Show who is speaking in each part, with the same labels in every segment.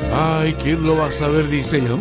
Speaker 1: Ay, ¿quién lo va a saber? Dice ella.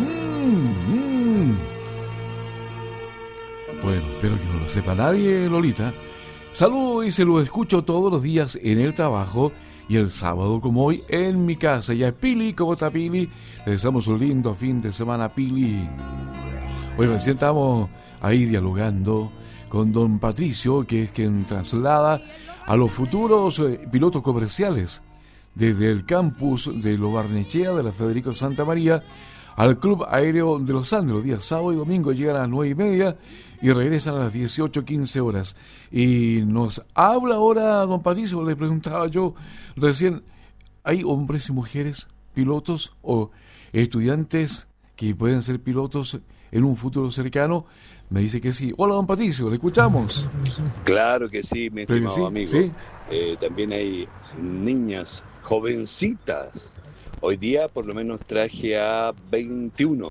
Speaker 1: Bueno, espero que no lo sepa nadie, Lolita. Saludos, dice, lo escucho todos los días en el trabajo y el sábado como hoy en mi casa. Ya es Pili, ¿cómo está Pili? Le deseamos un lindo fin de semana, Pili. Hoy recién estamos ahí dialogando con don Patricio, que es quien traslada a los futuros pilotos comerciales desde el campus de Lo Barnechea de la Federico Santa María al Club Aéreo de los Andes. Los días sábado y domingo llegan a las 9:30 y regresan a las 18:15 horas. Y nos habla ahora don Patricio. Le preguntaba yo recién, ¿hay hombres y mujeres pilotos o estudiantes que pueden ser pilotos en un futuro cercano? Me dice que sí. Hola, don Patricio, ¿le escuchamos?
Speaker 2: Claro que sí, mi estimado
Speaker 1: sí,
Speaker 2: amigo.
Speaker 1: ¿sí?
Speaker 2: También hay niñas jovencitas. Hoy día por lo menos traje a 21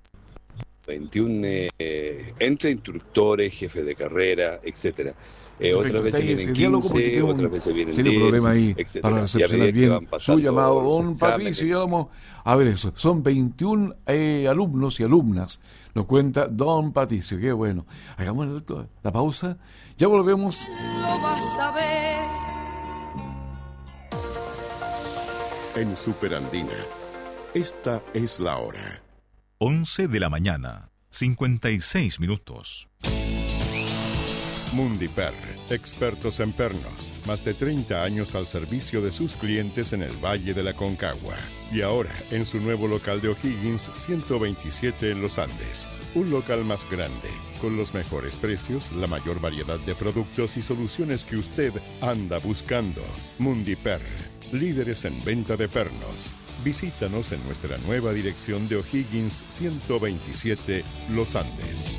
Speaker 2: entre instructores, jefes de carrera, etcétera. Otras veces vienen 15, otras veces vienen 10,
Speaker 1: problema ahí
Speaker 2: etcétera.
Speaker 1: para recepcionar bien su llamado, don
Speaker 2: exámenes.
Speaker 1: Patricio. Ya vamos a ver eso. Son 21 alumnos y alumnas, nos cuenta don Patricio. Qué bueno. Hagamos la pausa. Ya volvemos.
Speaker 3: Lo vas a ver.
Speaker 4: En Superandina, esta es la hora.
Speaker 5: 11 de la mañana, 56 minutos.
Speaker 4: Mundiper, expertos en pernos, más de 30 años al servicio de sus clientes en el Valle de la Concagua. Y ahora, en su nuevo local de O'Higgins, 127 en Los Andes. Un local más grande, con los mejores precios, la mayor variedad de productos y soluciones que usted anda buscando. Mundiper, líderes en venta de pernos. Visítanos en nuestra nueva dirección de O'Higgins 127, Los Andes.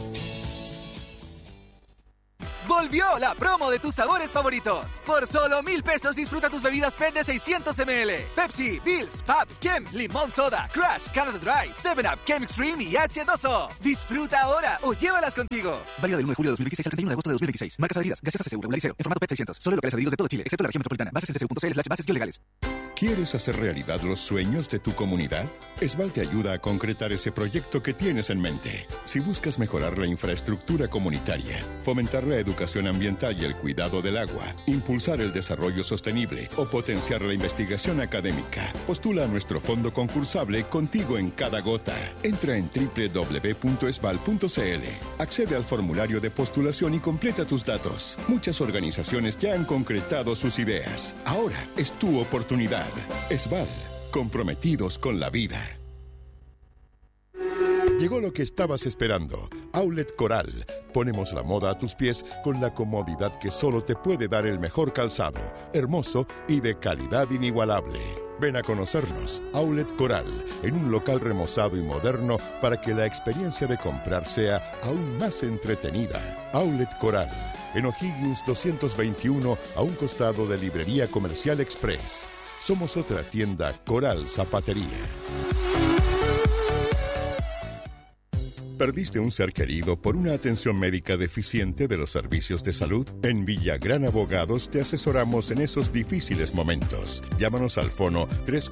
Speaker 6: Volvió la promo de tus sabores favoritos. Por solo 1,000 pesos disfruta tus bebidas PET de 600 ml. Pepsi, Bills, Pab, Kem, Limón Soda, Crush, Canada Dry, 7-Up, Kem Extreme y H2O. Disfruta ahora o llévalas contigo.
Speaker 7: Válido del 1 de julio de 2016 al 31 de agosto de 2016. Marcas adheridas. Gaseosa CCU, regular liceo, en formato PET 600. Solo locales adheridos de todo Chile, excepto la región metropolitana. Bases en ccu.cl/bases-legales.
Speaker 4: ¿Quieres hacer realidad los sueños de tu comunidad? Esval te ayuda a concretar ese proyecto que tienes en mente. Si buscas mejorar la infraestructura comunitaria, fomentar la educación ambiental y el cuidado del agua, impulsar el desarrollo sostenible o potenciar la investigación académica, postula a nuestro fondo concursable Contigo en Cada Gota. Entra en www.esval.cl, accede al formulario de postulación y completa tus datos. Muchas organizaciones ya han concretado sus ideas. Ahora es tu oportunidad. Esval, comprometidos con la vida. Llegó lo que estabas esperando. Outlet Coral. Ponemos la moda a tus pies con la comodidad que solo te puede dar el mejor calzado, hermoso y de calidad inigualable. Ven a conocernos, Outlet Coral, en un local remozado y moderno para que la experiencia de comprar sea aún más entretenida. Outlet Coral, en O'Higgins 221, a un costado de Librería Comercial Express. Somos otra tienda Coral Zapatería. ¿Perdiste un ser querido por una atención médica deficiente de los servicios de salud? En Villagrán Abogados te asesoramos en esos difíciles momentos. Llámanos al fono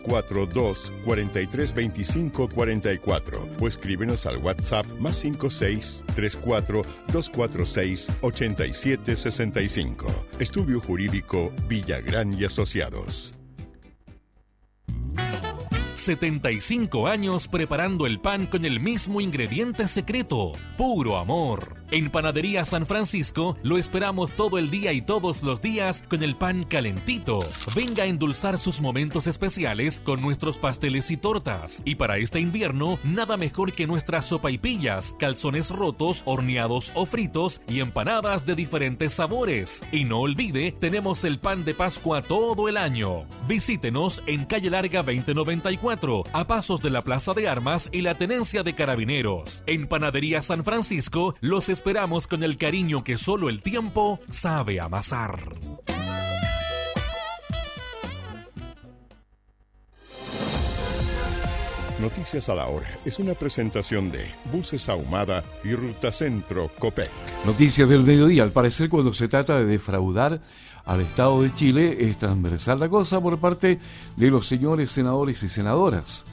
Speaker 4: 342-4325-44 o escríbenos al WhatsApp +56 34 246 8765. Estudio Jurídico Villagrán y Asociados.
Speaker 8: 75 años preparando el pan con el mismo ingrediente secreto, puro amor. En Panadería San Francisco lo esperamos todo el día y todos los días con el pan calentito. Venga a endulzar sus momentos especiales con nuestros pasteles y tortas. Y para este invierno, nada mejor que nuestras sopaipillas, calzones rotos, horneados o fritos y empanadas de diferentes sabores. Y no olvide, tenemos el pan de Pascua todo el año. Visítenos en Calle Larga 2094, a pasos de la Plaza de Armas y la Tenencia de Carabineros. En Panadería San Francisco los esperamos con el cariño que solo el tiempo sabe amasar.
Speaker 4: Noticias a la Hora es una presentación de Buses Ahumada y Ruta Centro Copec.
Speaker 1: Noticias del mediodía. Al parecer, cuando se trata de defraudar al Estado de Chile, es transversal la cosa por parte de los señores senadores y senadoras.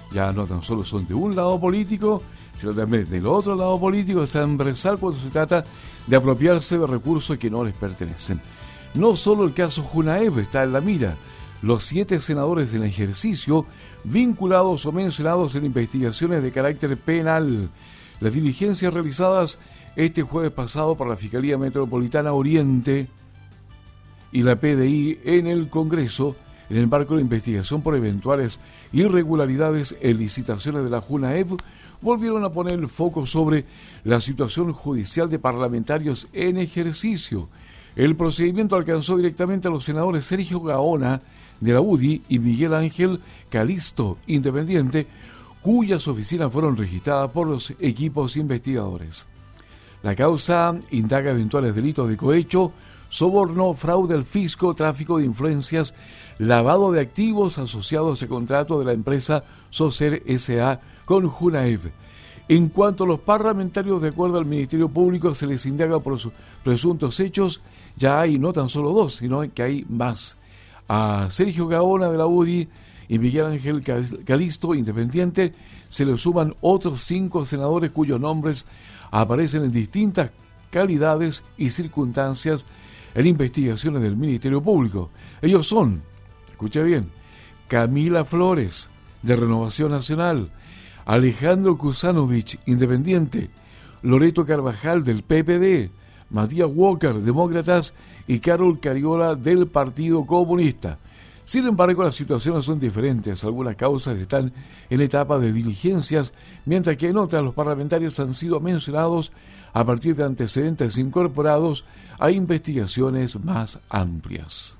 Speaker 1: Ya no tan solo son de un lado político, sino también del otro lado político, es transversal cuando se trata de apropiarse de recursos que no les pertenecen. No solo el caso Junaev está en la mira. Los 7 senadores en ejercicio vinculados o mencionados en investigaciones de carácter penal. Las diligencias realizadas este jueves pasado por la Fiscalía Metropolitana Oriente y la PDI en el Congreso, en el marco de la investigación por eventuales irregularidades en licitaciones de la Junaev, volvieron a poner el foco sobre la situación judicial de parlamentarios en ejercicio. El procedimiento alcanzó directamente a los senadores Sergio Gaona, de la UDI, y Miguel Ángel Calisto, independiente, cuyas oficinas fueron registradas por los equipos investigadores. La causa indaga eventuales delitos de cohecho, soborno, fraude al fisco, tráfico de influencias, lavado de activos asociados a contrato de la empresa Socer S.A. con Junaev. En cuanto a los parlamentarios, de acuerdo al Ministerio Público, se les indaga por sus presuntos hechos. Ya hay no tan solo 2, sino que hay más. A Sergio Gaona de la UDI y Miguel Ángel Calisto, independiente, se le suman otros 5 senadores cuyos nombres aparecen en distintas calidades y circunstancias en investigaciones del Ministerio Público. Ellos son, escucha bien, Camila Flores, de Renovación Nacional, Alejandro Kusanovich, independiente, Loreto Carvajal, del PPD, Matías Walker, Demócratas, y Carol Cariola, del Partido Comunista. Sin embargo, las situaciones son diferentes. Algunas causas están en etapa de diligencias, mientras que en otras los parlamentarios han sido mencionados a partir de antecedentes incorporados a investigaciones más amplias.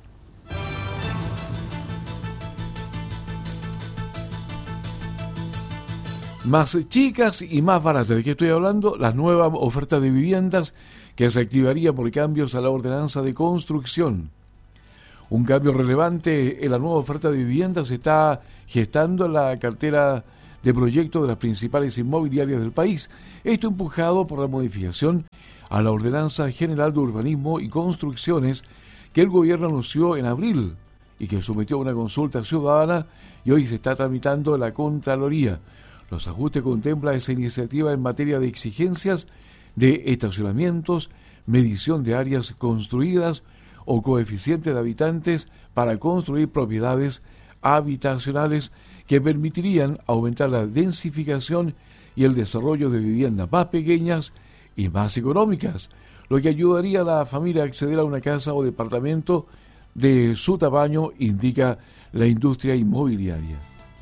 Speaker 1: Más chicas y más baratas. ¿De qué estoy hablando? Las nuevas ofertas de viviendas que se activaría por cambios a la ordenanza de construcción. Un cambio relevante en la nueva oferta de viviendas se está gestando en la cartera de proyectos de las principales inmobiliarias del país. Esto empujado por la modificación a la Ordenanza General de Urbanismo y Construcciones que el gobierno anunció en abril y que sometió a una consulta ciudadana y hoy se está tramitando en la Contraloría. Los ajustes contemplan esa iniciativa en materia de exigencias de estacionamientos, medición de áreas construidas o coeficiente de habitantes para construir propiedades habitacionales que permitirían aumentar la densificación y el desarrollo de viviendas más pequeñas y más económicas, lo que ayudaría a la familia a acceder a una casa o departamento de su tamaño, indica la industria inmobiliaria.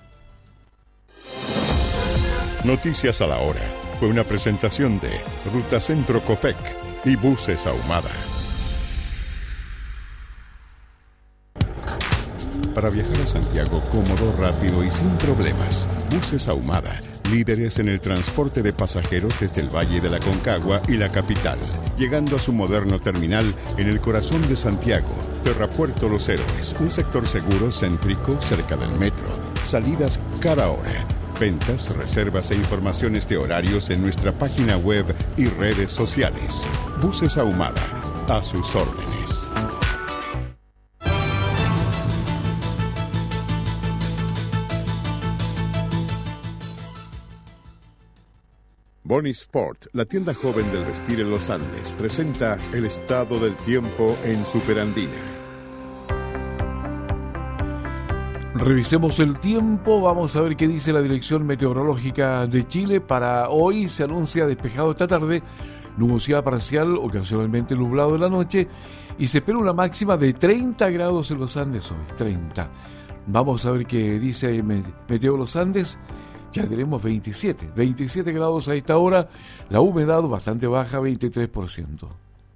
Speaker 4: Noticias a la hora. Fue una presentación de Ruta Centro Copec y Buses Ahumada. Para viajar a Santiago cómodo, rápido y sin problemas, Buses Ahumada, líderes en el transporte de pasajeros desde el Valle de la Concagua y la capital, llegando a su moderno terminal en el corazón de Santiago, Terrapuerto Los Héroes, un sector seguro, céntrico, cerca del metro, salidas cada hora. Ventas, reservas e informaciones de horarios en nuestra página web y redes sociales. Buses Ahumada, a sus órdenes. Bonnie Sport, la tienda joven del vestir en los Andes, presenta el estado del tiempo en Superandina.
Speaker 1: Revisemos el tiempo, vamos a ver qué dice la Dirección Meteorológica de Chile. Para hoy se anuncia despejado esta tarde, nubosidad parcial, ocasionalmente nublado en la noche, y se espera una máxima de 30 grados en los Andes hoy, 30. Vamos a ver qué dice Meteo Los Andes. Ya tenemos 27 grados a esta hora, la humedad bastante baja, 23%.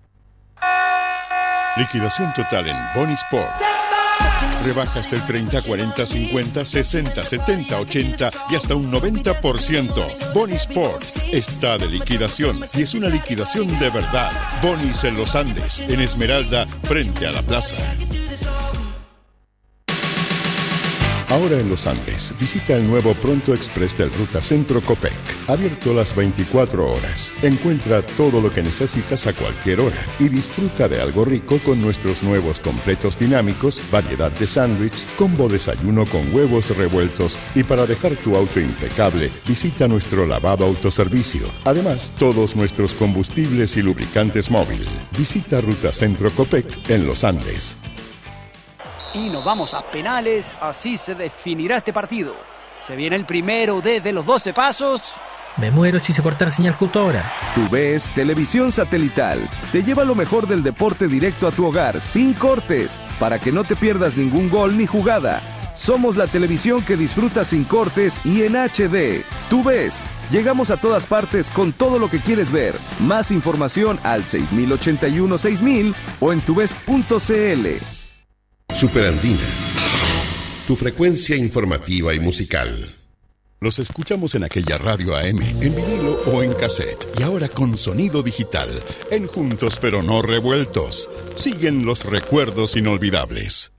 Speaker 4: Liquidación total en Bonnie Sport. Rebajas del 30, 40, 50, 60, 70, 80 y hasta un 90%. Bonnie Sport está de liquidación y es una liquidación de verdad. Bonnie's en los Andes, en Esmeralda, frente a la plaza. Ahora en Los Andes, visita el nuevo Pronto Express del Ruta Centro Copec. Abierto las 24 horas. Encuentra todo lo que necesitas a cualquier hora y disfruta de algo rico con nuestros nuevos completos dinámicos, variedad de sándwich, combo desayuno con huevos revueltos y para dejar tu auto impecable, visita nuestro lavado autoservicio. Además, todos nuestros combustibles y lubricantes móvil. Visita Ruta Centro Copec en Los Andes.
Speaker 9: Y nos vamos a penales, así se definirá este partido. Se viene el primero desde los 12 pasos.
Speaker 10: Me muero si se corta la señal justo ahora.
Speaker 11: TUVES Televisión Satelital te lleva lo mejor del deporte directo a tu hogar, sin cortes, para que no te pierdas ningún gol ni jugada. Somos la televisión que disfrutas sin cortes y en HD. TUVES. Llegamos a todas partes con todo lo que quieres ver. Más información al 6081-6000 o en tuves.cl.
Speaker 4: Superandina, tu frecuencia informativa y musical. Los escuchamos en aquella radio AM, en vinilo o en cassette. Y ahora con sonido digital, en Juntos pero no revueltos. Siguen los recuerdos inolvidables.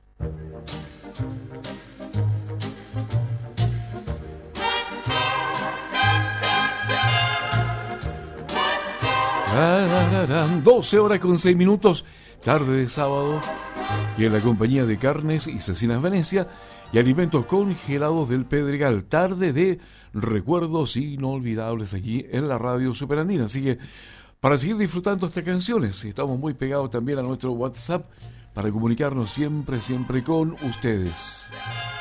Speaker 1: Tararán, 12 horas con 6 minutos, tarde de sábado, y en la compañía de Carnes y Cecinas Venecia y alimentos congelados del Pedregal, tarde de recuerdos inolvidables aquí en la radio Superandina. Así que para seguir disfrutando estas canciones, estamos muy pegados también a nuestro WhatsApp para comunicarnos siempre con ustedes.